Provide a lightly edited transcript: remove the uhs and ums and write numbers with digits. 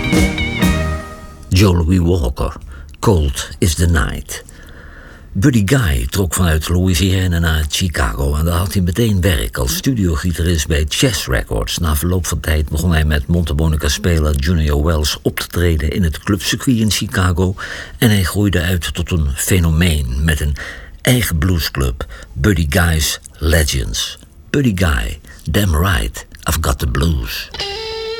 Joe Louis Walker, Cold is the Night. Buddy Guy trok vanuit Louisiana naar Chicago en daar had hij meteen werk als studiogitarist bij Chess Records. Na verloop van tijd begon hij met Monte Monica-speler Junior Wells op te treden in het clubcircuit in Chicago en hij groeide uit tot een fenomeen met een eigen bluesclub, Buddy Guy's Legends. Buddy Guy, damn right, I've got the blues.